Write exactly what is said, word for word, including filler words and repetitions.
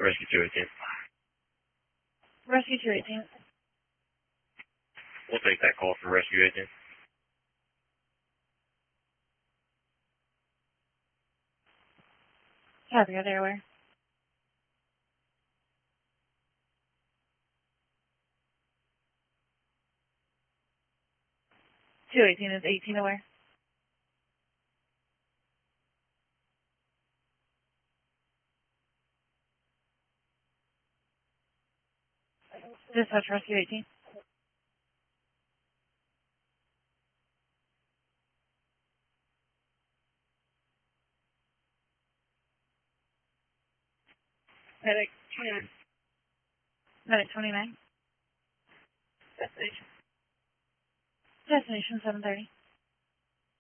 Rescue two eighteen. Rescue two eighteen. We'll take that call from Rescue eighteen. Copy, got airware. two eighteen is eighteen aware. Dispatch Rescue eighteen. Medic twenty-nine. Medic twenty-nine. Destination. Destination seven thirty.